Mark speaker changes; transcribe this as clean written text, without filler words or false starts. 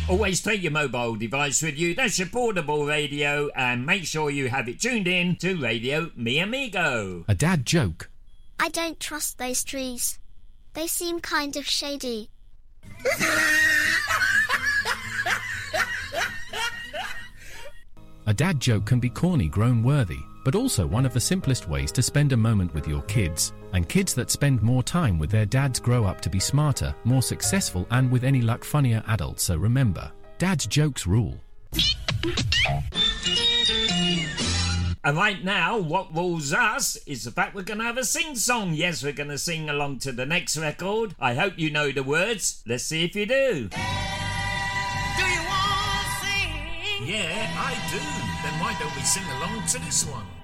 Speaker 1: Always take your mobile device with you. That's your portable radio, and make sure you have it tuned in to Radio Mi Amigo.
Speaker 2: A dad joke.
Speaker 3: I don't trust those trees. They seem kind of shady.
Speaker 2: A dad joke can be corny grown worthy, but also one of the simplest ways to spend a moment with your kids. And kids that spend more time with their dads grow up to be smarter, more successful, and with any luck funnier adults. So remember, dad's jokes rule.
Speaker 1: And right now, what rules us is the fact we're going to have a sing-song. Yes, we're going to sing along to the next record. I hope you know the words. Let's see if you do.
Speaker 4: Do you want to sing?
Speaker 1: Yeah, I do. Then why don't we sing along to this one?